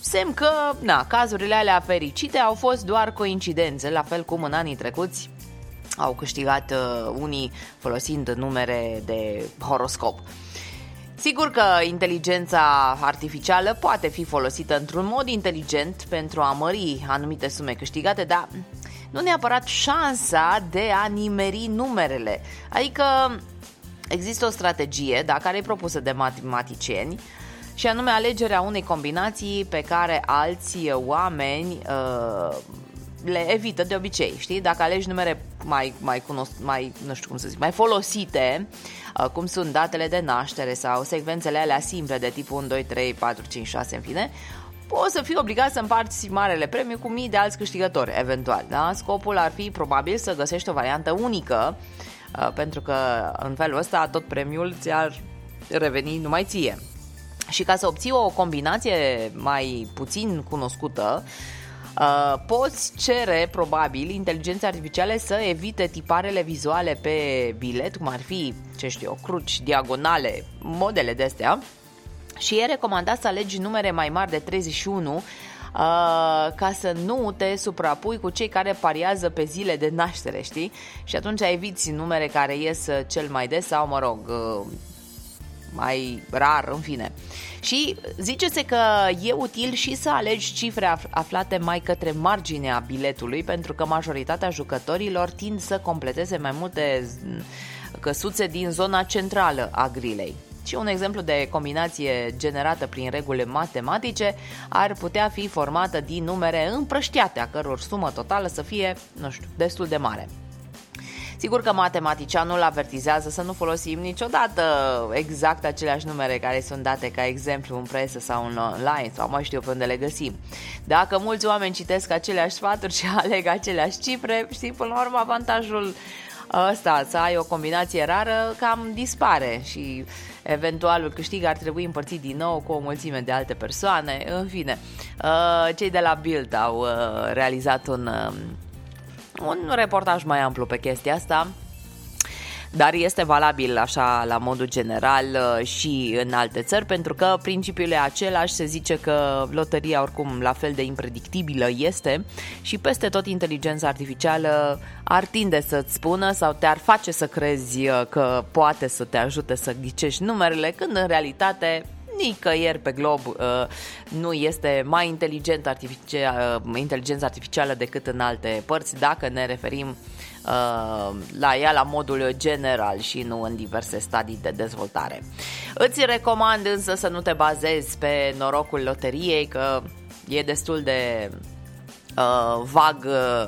semn că, cazurile alea fericite au fost doar coincidențe, la fel cum în anii trecuți au câștigat unii folosind numere de horoscop. Sigur că inteligența artificială poate fi folosită într-un mod inteligent pentru a mări anumite sume câștigate, dar nu neapărat șansa de a nimeri numerele. Adică există o strategie, care e propusă de matematicieni, și anume alegerea unei combinații pe care alți oameni le evită de obicei, știi? Dacă alegi numere mai folosite, cum sunt datele de naștere sau secvențele alea simple de tipul 1, 2, 3, 4, 5, 6, în fine, poți să fii obligat să împarți marele premiu cu mii de alți câștigători, eventual, da? Scopul ar fi probabil să găsești o variantă unică, pentru că în felul ăsta tot premiul ți-ar reveni numai ție. Și ca să obții o combinație mai puțin cunoscută, poți cere probabil inteligența artificiale să evite tiparele vizuale pe bilet, cum ar fi, cruci, diagonale, modele de astea, și e recomandat să alegi numere mai mari de 31 ca să nu te suprapui cu cei care pariază pe zile de naștere, știi? Și atunci eviți numere care ies cel mai des sau, mai rar, în fine. Și zice-se că e util și să alegi cifre aflate mai către marginea biletului, pentru că majoritatea jucătorilor tind să completeze mai multe căsuțe din zona centrală a grilei. Și un exemplu de combinație generată prin reguli matematice ar putea fi formată din numere împrăștiate, a căror sumă totală să fie, destul de mare. Sigur că matematicianul avertizează să nu folosim niciodată exact aceleași numere care sunt date ca exemplu în presă sau online sau mai știu pe unde le găsim. Dacă mulți oameni citesc aceleași sfaturi și aleg aceleași cifre, știi, până la urmă avantajul ăsta, să ai o combinație rară, cam dispare și eventualul câștig ar trebui împărțit din nou cu o mulțime de alte persoane. În fine, cei de la Bild au realizat un reportaj mai amplu pe chestia asta, dar este valabil așa la modul general și în alte țări, pentru că principiul e același. Se zice că loteria oricum la fel de impredictibilă este și peste tot inteligența artificială ar tinde să-ți spună sau te-ar face să crezi că poate să te ajute să ghicești numerele, când în realitate nicăieri pe glob nu este mai inteligența artificială decât în alte părți, dacă ne referim la ea la modul general și nu în diverse stadii de dezvoltare. Îți recomand însă să nu te bazezi pe norocul loteriei, că e destul de vag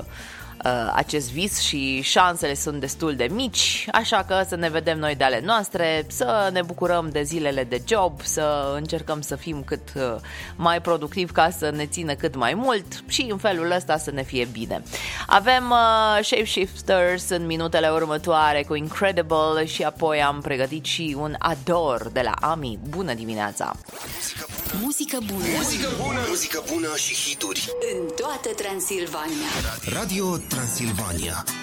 acest vis și șansele sunt destul de mici, așa că să ne vedem noi de ale noastre, să ne bucurăm de zilele de job, să încercăm să fim cât mai productivi ca să ne țină cât mai mult și în felul ăsta să ne fie bine. Avem Shapeshifters în minutele următoare cu Incredible și apoi am pregătit și un Ador de la Ami. Bună dimineața! Muzică bună! Muzică bună! Muzică bună și hituri în toată Transilvania. Radio Transilvania.